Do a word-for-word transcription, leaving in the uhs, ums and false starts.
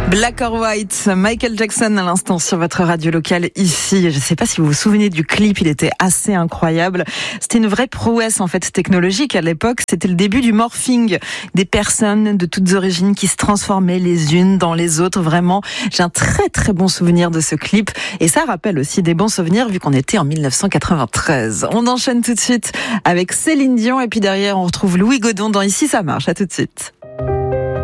Black or White, Michael Jackson à l'instant sur votre radio locale ici. Je ne sais pas si vous vous souvenez du clip, il était assez incroyable. C'était une vraie prouesse en fait technologique à l'époque. C'était le début du morphing, des personnes de toutes origines qui se transformaient les unes dans les autres. Vraiment, j'ai un très très bon souvenir de ce clip et ça rappelle aussi des bons souvenirs vu qu'on était en dix-neuf cent quatre-vingt-treize. On enchaîne tout de suite avec Céline Dion et puis derrière on retrouve Louis Godon dans Ici ça marche. À tout de suite.